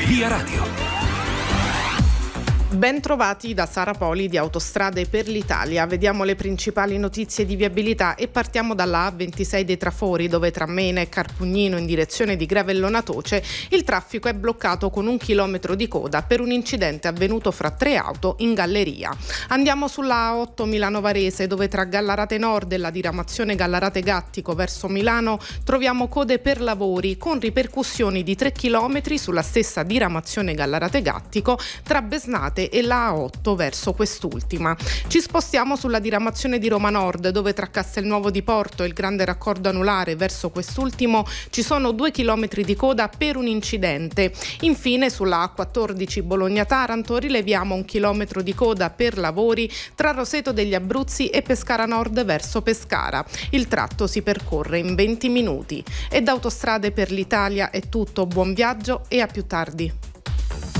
Via Radio. Ben trovati da Sara Poli di Autostrade per l'Italia. Vediamo le principali notizie di viabilità e partiamo dalla A26 dei Trafori, dove tra Mena e Carpugnino in direzione di Gravellona Toce il traffico è bloccato con 1 chilometro di coda per un incidente avvenuto fra 3 auto in galleria. Andiamo sulla A8 Milano Varese, dove tra Gallarate Nord e la diramazione Gallarate Gattico verso Milano troviamo code per lavori con ripercussioni di 3 chilometri sulla stessa diramazione Gallarate Gattico tra Besnate e la A8 verso quest'ultima. Ci spostiamo sulla diramazione di Roma Nord, dove tra Castelnuovo di Porto e il Grande Raccordo Anulare verso quest'ultimo ci sono 2 chilometri di coda per un incidente. Infine sulla A14 Bologna-Taranto rileviamo 1 chilometro di coda per lavori tra Roseto degli Abruzzi e Pescara Nord verso Pescara. Il tratto si percorre in 20 minuti. E da Autostrade per l'Italia è tutto, buon viaggio e a più tardi.